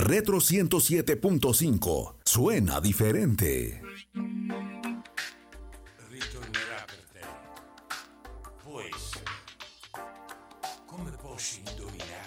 Retro 107.5. Suena diferente. Ritornerà per te. Può essere. Come posso indovinare?